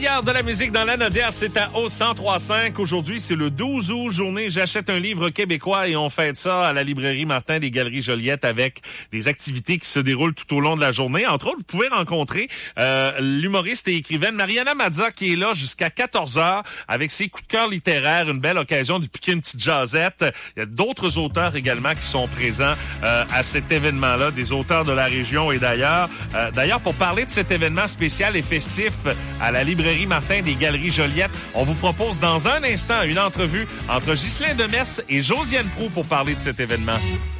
meilleur de la musique dans la Nodière, c'est à au 103.5. Aujourd'hui, c'est le 12 août, journée J'achète un livre québécois et on fête ça à la librairie Martin des Galeries Joliette avec des activités qui se déroulent tout au long de la journée. Entre autres, vous pouvez rencontrer l'humoriste et écrivaine Mariana Mazza qui est là jusqu'à 14h avec ses coups de cœur littéraires. Une belle occasion de piquer une petite jasette. Il y a d'autres auteurs également qui sont présents à cet événement-là, des auteurs de la région et d'ailleurs. D'ailleurs, pour parler de cet événement spécial et festif à la librairie Martin des Galeries Joliette, on vous propose dans un instant une entrevue entre Ghislain Demers et Josiane Proulx pour parler de cet événement.